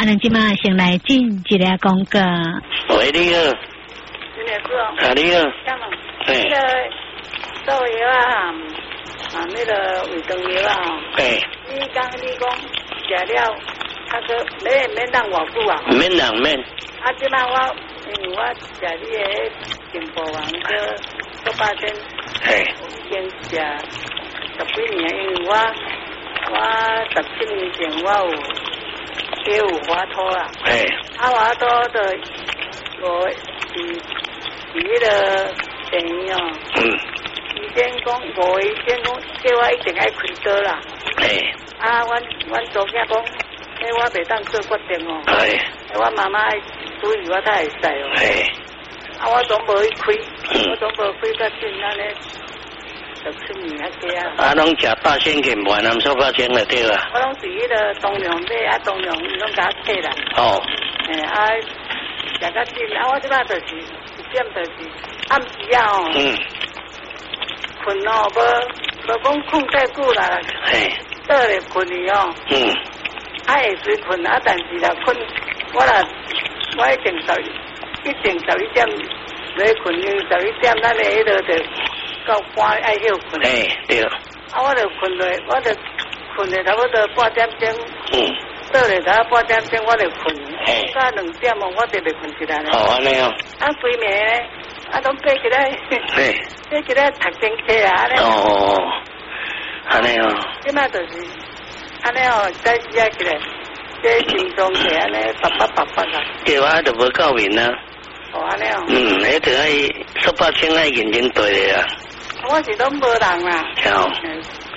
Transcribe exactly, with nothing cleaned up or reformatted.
啊，咱即马先来进一个广告。 喂，你好。 你好。 啊，你好。 哎。那个豆油啊，啊，那个胃肠药啊。 哎。 你讲你讲食了，他说免免当偌久啊？ 免人免。 啊，即摆我因为我食你的金宝王个个八千， 哎。 已经食十几年，因为我我十七年前我有也有滑脱啊。 哎。啊， 滑脱的我是是迄个病院哦。嗯。医生讲，无医生讲叫我一定爱开刀啦。 哎。 啊，阮阮祖囝讲，哎，我袂当做决定哦。 哎。 我妈妈爱注意我，才会使哦。 哎。 啊，我总无去开，我总无开较紧，安尼十七年啊个啊。啊， 拢食八仙钿，淮南塑胶精就对啦。 我拢是迄个东阳买，啊东阳伊拢甲我退啦。 哦。 诶，啊，食较紧，啊，我即摆就是一点就是暗时啊哦。嗯。困哦，无无讲困太久啦。嘿。倒咧困去哦。嗯。啊，会时困啊，但是啦困，我啦，我一定十一定十一点来困，因为十一点咱的迄个就到半爱休困。 哎，对。 啊，我就困落，我就困咧差不多半点钟。嗯。倒咧差半点钟，我就困。哎。到两点哦，我就袂困起来咧。 哦，安尼哦。 啊，规暝咧，啊，拢爬起来。嘿。爬起来读经课啊，安尼。 哦。安尼哦。 即摆就是。安尼哦，再起来起来，这心脏起安尼叭叭叭叭啊。 对啊，就无够面啊。 哦，安尼哦。 嗯，迄就爱十八千爱认真对的啊。 我是拢无人啦。 哦。